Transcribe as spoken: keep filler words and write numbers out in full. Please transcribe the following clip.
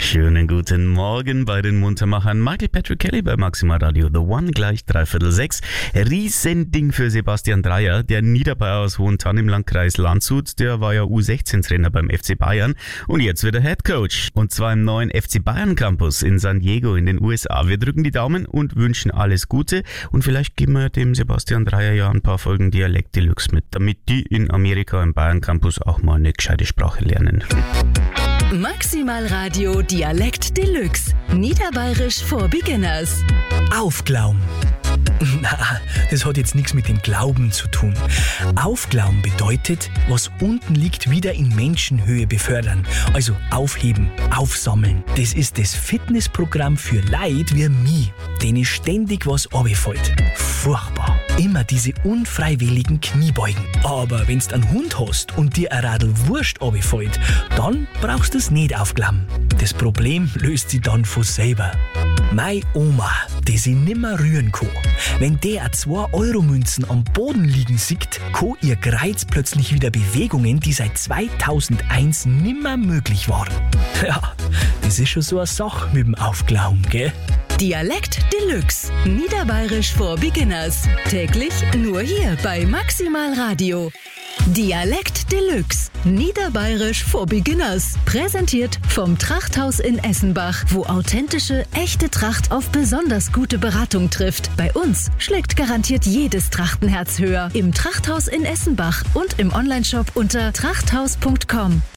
Schönen guten Morgen bei den Muntermachern. Michael Patrick Kelly bei Maximal Radio, The One gleich dreiviertel sechs. Riesending für Sebastian Dreier, der Niederbayer aus Hohentann im Landkreis Landshut. Der war ja U sechzehn Trainer beim F C Bayern und jetzt wird er Head Coach. Und zwar im neuen F C Bayern Campus in San Diego in den U S A. Wir drücken die Daumen und wünschen alles Gute. Und vielleicht geben wir dem Sebastian Dreier ja ein paar Folgen Dialekt Deluxe mit, damit die in Amerika im Bayern Campus auch mal eine gescheite Sprache lernen. Maximal Radio Dialekt Deluxe. Niederbayerisch for Beginners. Aufglauben. Na, das hat jetzt nichts mit dem Glauben zu tun. Aufglauben bedeutet, was unten liegt, wieder in Menschenhöhe befördern. Also aufheben, aufsammeln. Das ist das Fitnessprogramm für Leute wie mich, denen ständig was runterfällt. Furchtbar. Immer diese unfreiwilligen Kniebeugen. Aber wenn's einen Hund hast und dir ein Radl Wurst runterfällt, dann brauchst du es nicht aufglauben. Das Problem löst sich dann von selber. Meine Oma, die sie nimmer rühren kann, wenn der a zwei Euro Münzen am Boden liegen sieht, kann ihr Kreuz plötzlich wieder Bewegungen, die seit zweitausendeins nimmer möglich waren. Ja, das ist schon so eine Sache mit dem Aufglauben, gell? Dialekt Deluxe. Niederbayerisch for Beginners. Täglich nur hier bei Maximal Radio. Dialekt Deluxe. Niederbayerisch for Beginners. Präsentiert vom Trachthaus in Essenbach, wo authentische, echte Tracht auf besonders gute Beratung trifft. Bei uns schlägt garantiert jedes Trachtenherz höher. Im Trachthaus in Essenbach und im Onlineshop unter trachthaus punkt com.